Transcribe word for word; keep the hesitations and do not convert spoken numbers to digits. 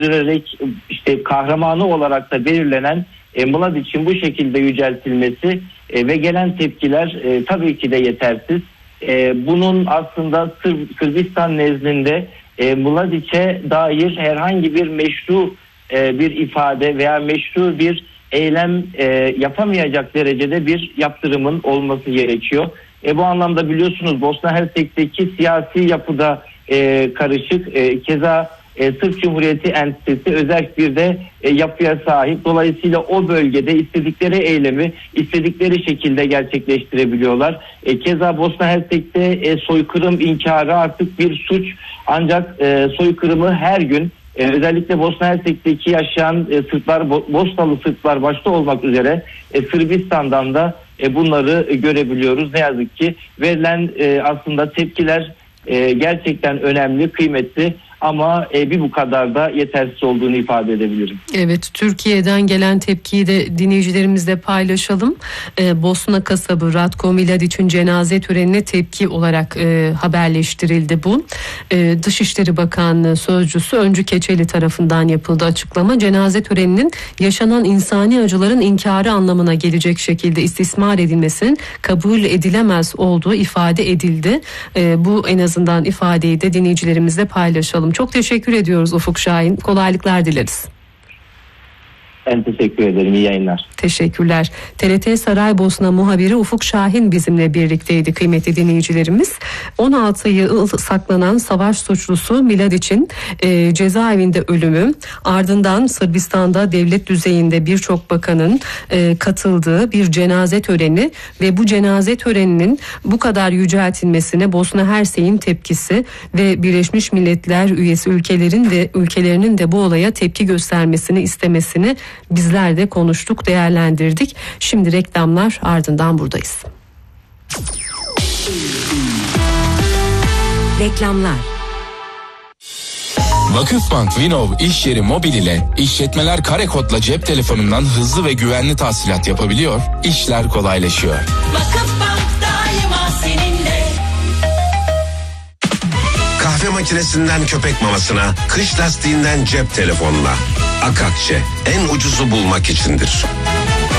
vererek işte kahramanı olarak da belirlenen e, Mladić'in bu şekilde yüceltilmesi e, ve gelen tepkiler e, tabii ki de yetersiz. E, bunun aslında Sır- Sırbistan nezdinde e, Mladić'e dair herhangi bir meşru e, bir ifade veya meşru bir eylem e, yapamayacak derecede bir yaptırımın olması gerekiyor. E, bu anlamda biliyorsunuz Bosna Hersek'teki siyasi yapıda e, karışık, e, keza e, Sırp Cumhuriyeti entitesi özerk bir de e, yapıya sahip. Dolayısıyla o bölgede istedikleri eylemi istedikleri şekilde gerçekleştirebiliyorlar. E, keza Bosna Hersek'te e, soykırım inkarı artık bir suç, ancak e, soykırımı her gün Ee, özellikle Bosna Hersek'teki yaşayan e, Sırplar, Bo- Bosnalı Sırplar başta olmak üzere e, Sırbistan'dan da e, bunları e, görebiliyoruz. Ne yazık ki verilen e, aslında tepkiler e, gerçekten önemli, kıymetli ama e, bir bu kadar da yetersiz olduğunu ifade edebilirim. Evet, Türkiye'den gelen tepkiyi de dinleyicilerimizle paylaşalım. Ee, Bosna kasabı Ratko Mladić'in cenaze törenine tepki olarak e, haberleştirildi bu. E, Dışişleri Bakanlığı sözcüsü Öncü Keçeli tarafından yapıldı açıklama. Cenaze töreninin yaşanan insani acıların inkarı anlamına gelecek şekilde istismar edilmesinin kabul edilemez olduğu ifade edildi. E, bu en azından ifadeyi de dinleyicilerimizle paylaşalım. Çok teşekkür ediyoruz Ufuk Şahin. Kolaylıklar dileriz. Ben teşekkür ederim. İyi yayınlar. Teşekkürler. T R T Saraybosna muhabiri Ufuk Şahin bizimle birlikteydi kıymetli dinleyicilerimiz. on altı yıl saklanan savaş suçlusu Mladić'in e, cezaevinde ölümü, ardından Sırbistan'da devlet düzeyinde birçok bakanın e, katıldığı bir cenaze töreni ve bu cenaze töreninin bu kadar yüceltilmesine Bosna Hersek'in tepkisi ve Birleşmiş Milletler üyesi ülkelerin de ülkelerinin de bu olaya tepki göstermesini istemesini bizler de konuştuk, değerlendirdik. Şimdi reklamlar, ardından buradayız. Reklamlar. Vakıfbank Vinov iş yeri mobil ile işletmeler kare kodla cep telefonundan hızlı ve güvenli tahsilat yapabiliyor, işler kolaylaşıyor. Vakıfbank daima seninle. Kahve makinesinden köpek mamasına, kış lastiğinden cep telefonuna. Akakçe en ucuzu bulmak içindir.